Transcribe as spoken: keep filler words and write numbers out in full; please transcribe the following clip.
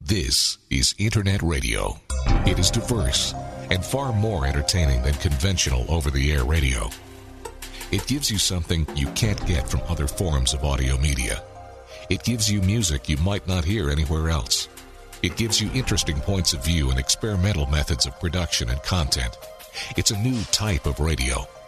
This is Internet Radio. It is diverse and far more entertaining than conventional over-the-air radio. It gives you something you can't get from other forms of audio media. It gives you music you might not hear anywhere else. It gives you interesting points of view and experimental methods of production and content. It's a new type of radio.